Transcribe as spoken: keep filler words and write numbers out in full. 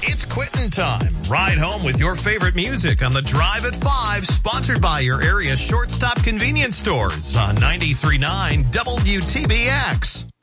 It's quitting time. Ride home with your favorite music on the Drive at five, sponsored by your area shortstop convenience stores on ninety-three point nine W T B X.